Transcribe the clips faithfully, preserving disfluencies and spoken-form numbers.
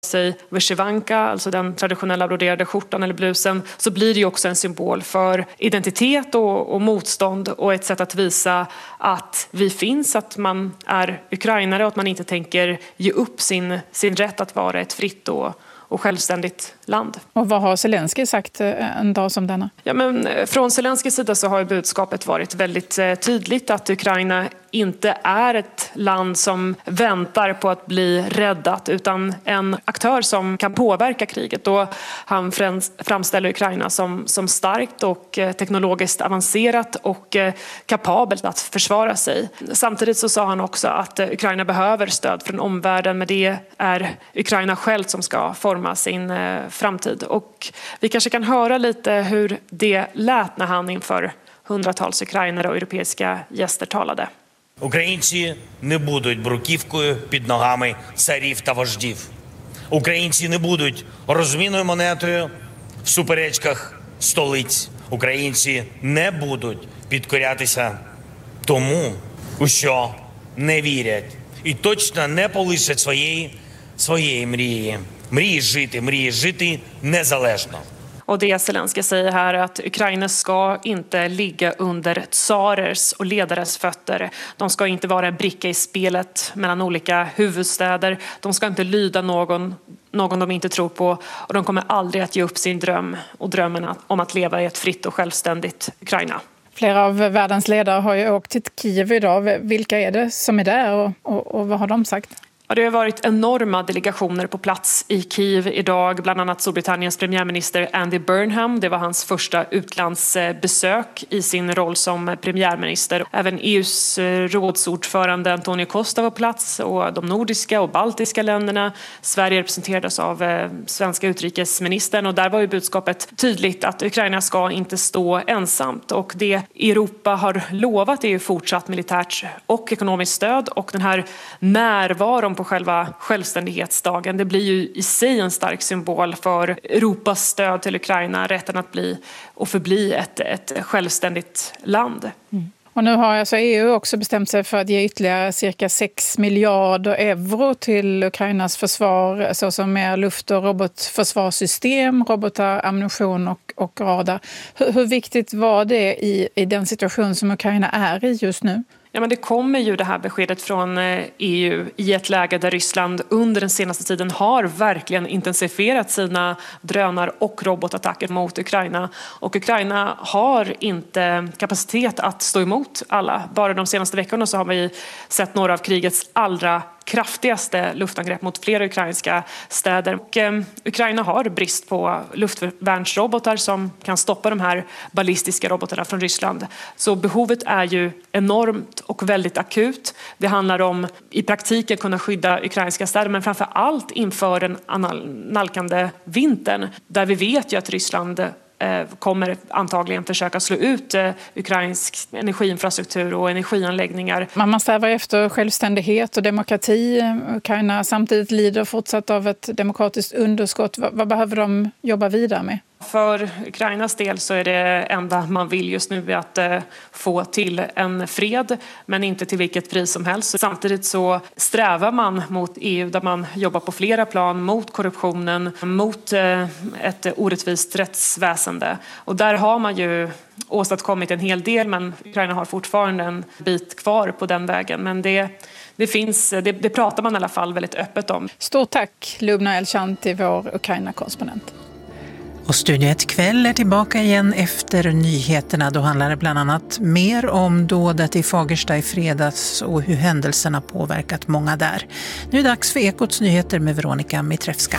sig vyshyvanka, alltså den traditionella broderade skjortan eller blusen, så blir det ju också en symbol för identitet och, och motstånd och ett sätt att visa att vi finns, att man är ukrainare och att man inte tänker ge upp sin, sin rätt att vara ett fritt och, och självständigt land. Och vad har Zelensky sagt en dag som denna? Ja, men från Zelenskys sida så har budskapet varit väldigt tydligt att Ukraina inte är ett land som väntar på att bli räddat utan en aktör som kan påverka kriget. Och han framställer Ukraina som, som starkt och teknologiskt avancerat och kapabelt att försvara sig. Samtidigt så sa han också att Ukraina behöver stöd från omvärlden, men det är Ukraina själv som ska forma sin framtid. Och vi kanske kan höra lite hur det lät när han inför hundratals ukrainare och europeiska gäster talade. Українці не будуть бруківкою під ногами царів та вождів. Українці не будуть розмінною монетою в суперечках столиць. Українці не будуть підкорятися тому, у що не вірять. І точно не полишать своєї, своєї мрії. Мрії жити, мрії жити незалежно. Och det Zelensky säger här är att Ukraina ska inte ligga under tsarers och ledares fötter. De ska inte vara en bricka i spelet mellan olika huvudstäder. De ska inte lyda någon, någon de inte tror på. Och de kommer aldrig att ge upp sin dröm och drömmen om att leva i ett fritt och självständigt Ukraina. Flera av världens ledare har ju åkt till Kiev idag. Vilka är det som är där och, och, och vad har de sagt? Ja, det har varit enorma delegationer på plats i Kiev idag, bland annat Storbritanniens premiärminister Andy Burnham. Det var hans första utlandsbesök i sin roll som premiärminister. Även E U:s rådsordförande Antonio Costa var på plats och de nordiska och baltiska länderna. Sverige representerades av svenska utrikesministern och där var ju budskapet tydligt att Ukraina ska inte stå ensamt. Och det Europa har lovat är ju fortsatt militärt och ekonomiskt stöd, och den här närvaron på själva självständighetsdagen, det blir ju i sig en stark symbol för Europas stöd till Ukraina, rätten att bli och förbli ett, ett självständigt land. Mm. Och nu har alltså E U också bestämt sig för att ge ytterligare cirka sex miljarder euro till Ukrainas försvar, såsom mer luft- och robotförsvarssystem, robotar, ammunition och, och radar. Hur, hur viktigt var det i, i den situation som Ukraina är i just nu? Ja, men det kommer ju det här beskedet från E U i ett läge där Ryssland under den senaste tiden har verkligen intensifierat sina drönar- och robotattacker mot Ukraina. Och Ukraina har inte kapacitet att stå emot alla. Bara de senaste veckorna så har vi sett några av krigets allra kraftigaste luftangrepp mot flera ukrainska städer. Och, eh, Ukraina har brist på luftvärnsrobotar som kan stoppa de här ballistiska robotarna från Ryssland. Så behovet är ju enormt och väldigt akut. Det handlar om i praktiken kunna skydda ukrainska städer, men framför allt inför den nalkande vintern, där vi vet ju att Ryssland kommer antagligen försöka slå ut ukrainsk energiinfrastruktur och energianläggningar. Man strävar efter självständighet och demokrati. Ukraina samtidigt lider fortsatt av ett demokratiskt underskott. Vad behöver de jobba vidare med? För Ukrainas del så är det enda man vill just nu att få till en fred, men inte till vilket pris som helst. Samtidigt så strävar man mot E U där man jobbar på flera plan mot korruptionen, mot ett orättvist rättsväsende. Och där har man ju åstadkommit en hel del, men Ukraina har fortfarande en bit kvar på den vägen. Men det, det finns, det, det pratar man i alla fall väldigt öppet om. Stort tack Lubna Elchanti, vår Ukraina-korrespondent. Och Studio ett kväll är tillbaka igen efter nyheterna. Då handlar det bland annat mer om dådet i Fagersta i fredags och hur händelserna påverkat många där. Nu är det dags för Ekots nyheter med Veronica Mitrevska.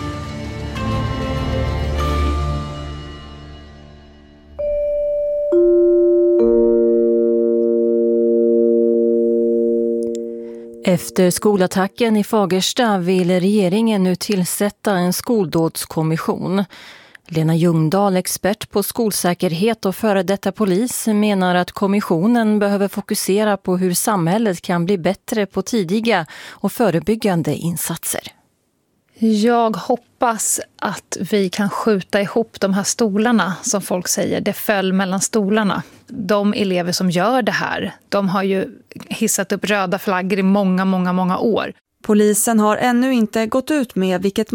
Efter skolattacken i Fagersta vill regeringen nu tillsätta en skoldådskommission. Lena Ljungdahl, expert på skolsäkerhet och före detta polis, menar att kommissionen behöver fokusera på hur samhället kan bli bättre på tidiga och förebyggande insatser. Jag hoppas att vi kan skjuta ihop de här stolarna, som folk säger. Det föll mellan stolarna. De elever som gör det här, de har ju hissat upp röda flaggor i många, många, många år. Polisen har ännu inte gått ut med vilket